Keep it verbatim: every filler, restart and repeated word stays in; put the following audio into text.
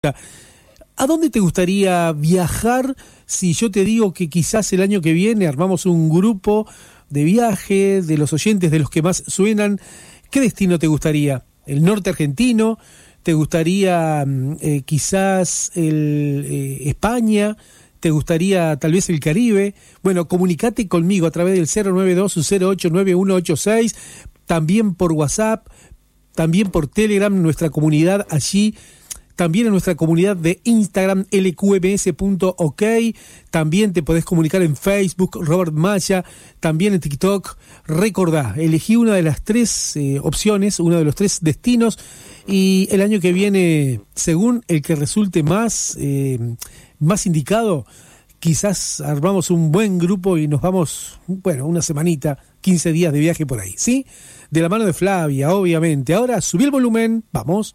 ¿A dónde te gustaría viajar si yo te digo que quizás el año que viene armamos un grupo de viaje de los oyentes, de los que más suenan? ¿Qué destino te gustaría? ¿El norte argentino? ¿Te gustaría eh, quizás el, eh, España? ¿Te gustaría tal vez el Caribe? Bueno, comunicate conmigo a través del cero nueve dos cero ocho nueve uno ocho seis, también por WhatsApp, también por Telegram, nuestra comunidad allí. También en nuestra comunidad de Instagram, l q m s punto o k. También te podés comunicar en Facebook, Robert Maya. También en TikTok. Recordá, elegí una de las tres eh, opciones, uno de los tres destinos. Y el año que viene, según el que resulte más, eh, más indicado, quizás armamos un buen grupo y nos vamos, bueno, una semanita, quince días de viaje por ahí, ¿sí? De la mano de Flavia, obviamente. Ahora, subí el volumen, vamos.